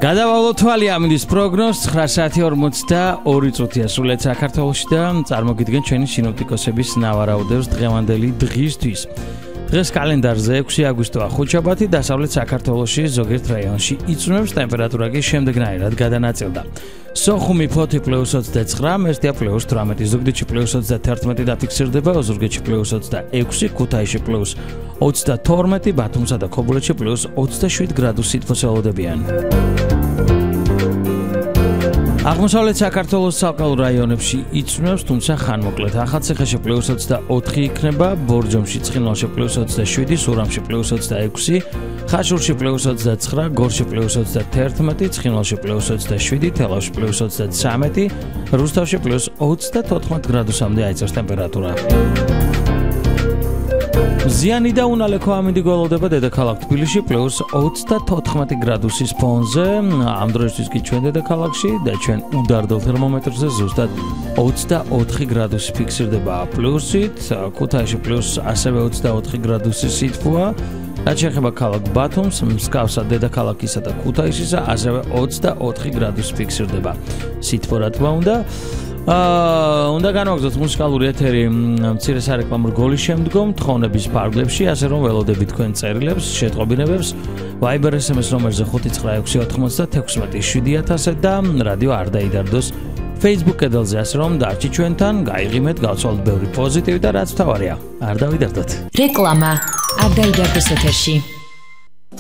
გადავალოთ თვალი ამინდის პროგნოზს 9:42 წუთია სულეთ საქართველოში და წარმოგიდგენ ჩვენი სინოპტიკოსების ნავარაუდევს დღევანდელი დღისთვის. დღეს კალენდარზე 6 აგვისტოა ხუთშაბათი, დასავლეთ საქართველოში ზოგიერთ რაიონში იწვნევს ტემპერატურა კი შემდეგნაირად გადანაწილდა. სოხუმი ფოთი +29, მესტია +18, ზუგდიდში +31 დაფიქსირდება, ოზურგეთში +26, ქუთაისში +32, ბათუმსა და ქობულეთში +27 გრადუს სითბოს ელოდებიან. აღმოსავლეთ საქართველოს ცალკეულ რაიონებში იწვნევს, თუმცა ხანმოკლედ. ახალციხეში +24 იქნება, ბორჯომში, ცხინვალში +27, სურამში +26, ხაშურში +29, გორში +31, ცხინვალში +27, თელავში +33, რუსთავში +34 გრადუსამდე აიწევს ტემპერატურა. ზიანი და უნალექო ამინდი გველოდება დედაქალაქ თბილისში +34 გრადუსის ფონზე. ამ დროისთვის კი ჩვენ დედაქალაქში და ჩვენ უდარდელ თერმომეტრზე ზუსტად 24 გრადუსი ფიქსირდება პლუსით, ქუთაისში ასევე 24 გრადუსის სითბოა. რაც შეეხება ქალაქ ბათუმს, მსგავსად დედაქალაქისა და ქუთაისისა, ასევე 24 გრადუსი ფიქსირდება სითბო, რა თქმა უნდა. უნდა განვაგრძოთ მუსიკალური ეთერი მცირე სარეკლამო რგოლის შემდგომ თხოვნების ფარგლებში, ასე რომ ველოდებით თქვენ წერილებს, შეტყობინებებს Viber SMS ნომერზე 596967000 და რადიო არ დაიდარდოს Facebook კედელზე, ასე რომ დარჩი ჩვენთან, გაიღიმეთ, გავცვალოთ ბევრი პოზიტივი და რაც მთავარია, არ დავიდარდოთ. რეკლამა არ დაიდარდოს ეთერში.